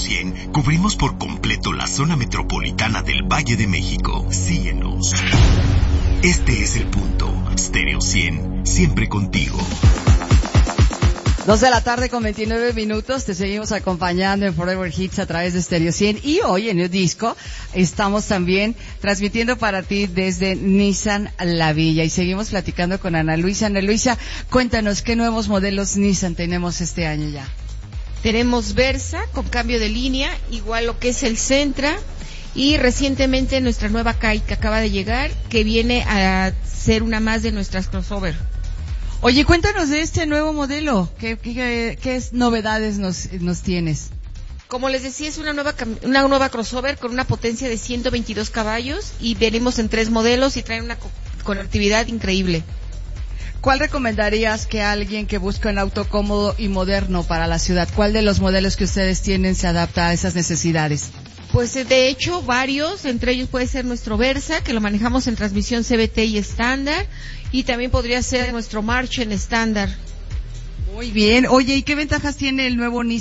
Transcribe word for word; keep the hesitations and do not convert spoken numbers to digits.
cien cubrimos por completo la zona metropolitana del Valle de México. Síguenos. Este es el punto. Stereo cien, siempre contigo. Dos de la tarde con veintinueve minutos, te seguimos acompañando en Forever Hits a través de Stereo cien y hoy en el disco estamos también transmitiendo para ti desde Nissan La Villa y seguimos platicando con Ana Luisa. Ana Luisa, cuéntanos qué nuevos modelos Nissan tenemos este año ya. Tenemos Versa con cambio de línea, igual lo que es el Sentra y recientemente nuestra nueva Kai que acaba de llegar, que viene a ser una más de nuestras crossover. Oye, cuéntanos de este nuevo modelo. ¿Qué, qué, qué novedades nos, nos tienes? Como les decía, es una nueva una nueva crossover con una potencia de ciento veintidós caballos y venimos en tres modelos y traen una co- conectividad increíble. ¿Cuál recomendarías que alguien que busca un auto cómodo y moderno para la ciudad, cuál de los modelos que ustedes tienen se adapta a esas necesidades? Pues de hecho varios, entre ellos puede ser nuestro Versa, que lo manejamos en transmisión C V T y estándar, y también podría ser nuestro March en estándar. Muy bien. Oye, ¿y qué ventajas tiene el nuevo Nissan